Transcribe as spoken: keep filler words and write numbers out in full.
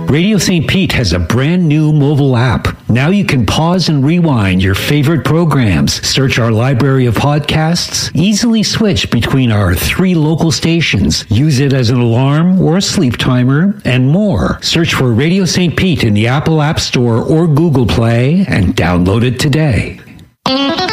Radio Saint Pete has a brand new mobile app. Now you can pause and rewind your favorite programs, search our library of podcasts, easily switch between our three local stations, use it as an alarm or a sleep timer, and more. Search for Radio Saint Pete in the Apple App Store or Google Play and download it today.